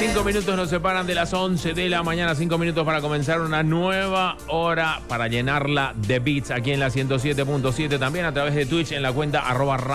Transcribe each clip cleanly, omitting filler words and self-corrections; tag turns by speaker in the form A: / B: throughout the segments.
A: 5 minutos nos separan de las 11 de la mañana. 5 minutos para comenzar una nueva hora para llenarla de beats aquí en la 107.7. También a través de Twitch en la cuenta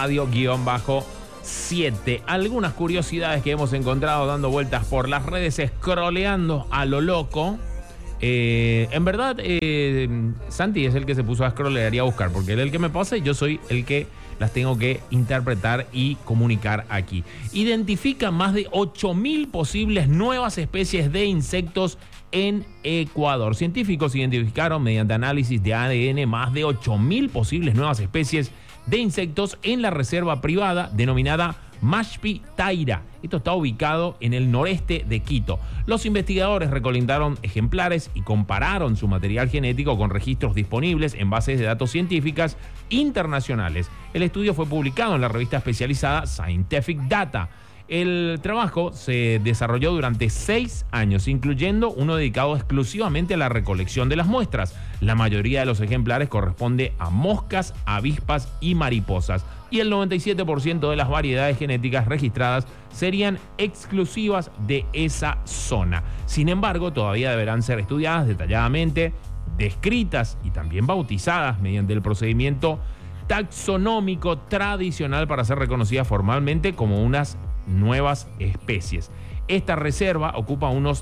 A: @radio_7. Algunas curiosidades que hemos encontrado dando vueltas por las redes, scrolleando a lo loco. En verdad, Santi es el que se puso a scrollear y a buscar, porque él es el que me pasa y yo soy el que las tengo que interpretar y comunicar aquí. Identifica más de 8.000 posibles nuevas especies de insectos en Ecuador. Científicos identificaron mediante análisis de ADN más de 8.000 posibles nuevas especies de insectos en la reserva privada denominada Mashpi Taira. Esto está ubicado en el noreste de Quito. Los investigadores recolectaron ejemplares y compararon su material genético con registros disponibles en bases de datos científicas internacionales. El estudio fue publicado en la revista especializada Scientific Data. El trabajo se desarrolló durante 6 años, incluyendo uno dedicado exclusivamente a la recolección de las muestras. La mayoría de los ejemplares corresponde a moscas, avispas y mariposas, y el 97% de las variedades genéticas registradas serían exclusivas de esa zona. Sin embargo, todavía deberán ser estudiadas detalladamente, descritas y también bautizadas mediante el procedimiento taxonómico tradicional para ser reconocidas formalmente como unas nuevas especies. Esta reserva ocupa unas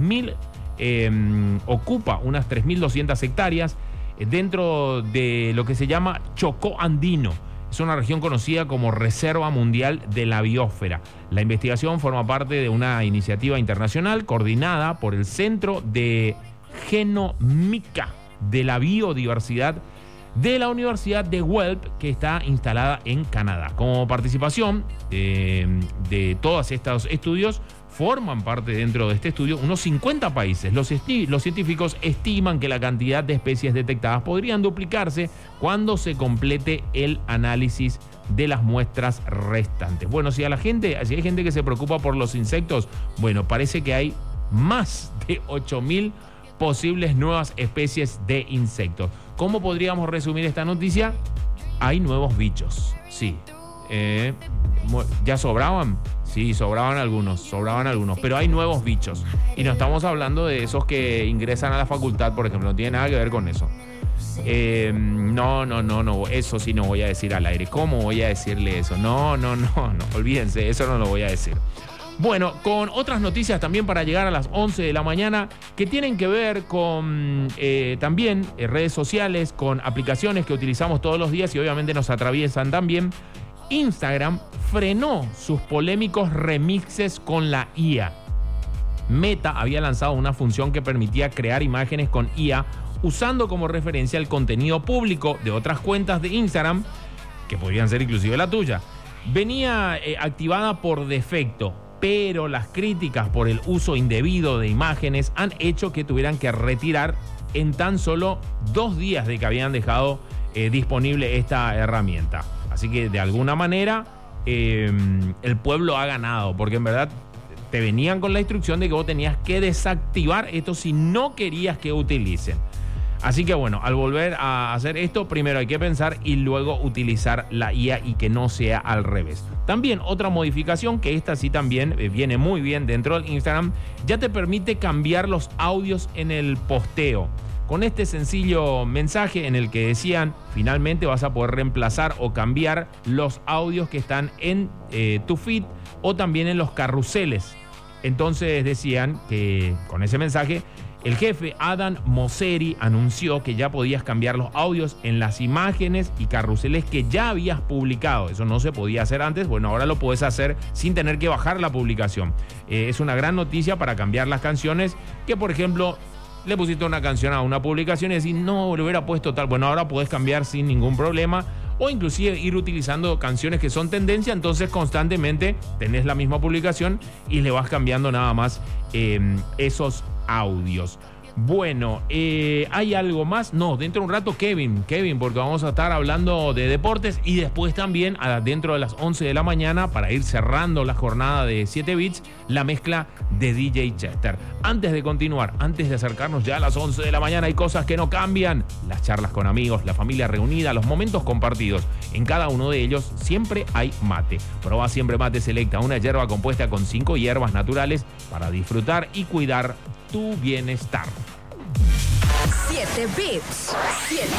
A: 3.200 hectáreas dentro de lo que se llama Chocó Andino. Es una región conocida como Reserva Mundial de la Biosfera. La investigación forma parte de una iniciativa internacional coordinada por el Centro de Genómica de la Biodiversidad de la Universidad de Guelph, que está instalada en Canadá. Como participación de todos estos estudios, forman parte dentro de este estudio unos 50 países. Los científicos estiman que la cantidad de especies detectadas podrían duplicarse cuando se complete el análisis de las muestras restantes. Bueno, si hay gente que se preocupa por los insectos, bueno, parece que hay más de 8.000 posibles nuevas especies de insectos. ¿Cómo podríamos resumir esta noticia? Hay nuevos bichos, sí. ¿Ya sobraban? Sí, sobraban algunos, pero hay nuevos bichos. Y no estamos hablando de esos que ingresan a la facultad, por ejemplo, no tiene nada que ver con eso. No, eso sí no voy a decir al aire. ¿Cómo voy a decirle eso? No, olvídense, eso no lo voy a decir. Bueno, con otras noticias también para llegar a las 11 de la mañana que tienen que ver con también redes sociales, con aplicaciones que utilizamos todos los días y obviamente nos atraviesan también. Instagram frenó sus polémicos remixes con la IA. Meta había lanzado una función que permitía crear imágenes con IA usando como referencia el contenido público de otras cuentas de Instagram, que podrían ser inclusive la tuya. Venía activada por defecto, pero las críticas por el uso indebido de imágenes han hecho que tuvieran que retirar en tan solo 2 días de que habían dejado disponible esta herramienta. Así que de alguna manera el pueblo ha ganado, porque en verdad te venían con la instrucción de que vos tenías que desactivar esto si no querías que utilicen. Así que bueno, al volver a hacer esto, primero hay que pensar y luego utilizar la IA y que no sea al revés. También otra modificación, que esta sí también viene muy bien dentro del Instagram, ya te permite cambiar los audios en el posteo. Con este sencillo mensaje en el que decían, finalmente vas a poder reemplazar o cambiar los audios que están en tu feed o también en los carruseles. Entonces decían que con ese mensaje, el jefe Adam Mosseri anunció que ya podías cambiar los audios en las imágenes y carruseles que ya habías publicado. Eso no se podía hacer antes. Bueno, ahora lo puedes hacer sin tener que bajar la publicación. Es una gran noticia para cambiar las canciones que, por ejemplo, le pusiste una canción a una publicación y decís, no, le hubiera puesto tal. Bueno, ahora puedes cambiar sin ningún problema. O inclusive ir utilizando canciones que son tendencia, entonces constantemente tenés la misma publicación y le vas cambiando nada más esos audios. Bueno, ¿hay algo más? No, dentro de un rato Kevin, porque vamos a estar hablando de deportes y después también, dentro de las 11 de la mañana, para ir cerrando la jornada de 7 bits, la mezcla de DJ Chester. Antes de continuar, antes de acercarnos ya a las 11 de la mañana, hay cosas que no cambian. Las charlas con amigos, la familia reunida, los momentos compartidos. En cada uno de ellos siempre hay mate. Probá Siempre Mate Selecta, una yerba compuesta con 5 hierbas naturales para disfrutar y cuidar tu bienestar.
B: 7 bits. 7